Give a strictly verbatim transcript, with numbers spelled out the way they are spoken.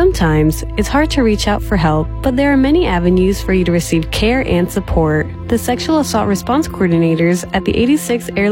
Sometimes, it's hard to reach out for help, but there are many avenues for you to receive care and support. The Sexual Assault Response Coordinators at the eighty-sixth Air